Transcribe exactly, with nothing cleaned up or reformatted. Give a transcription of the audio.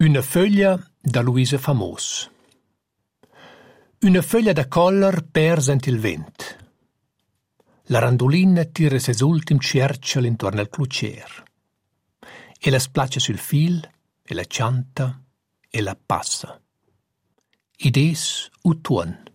Una foglia da Luisa Famos. Una foglia da collar persent il vent. La randolina tira ses ultim cercial intorno al clucer. E la splaccia sul fil, e la cianta, e la passa. Idees u tuon.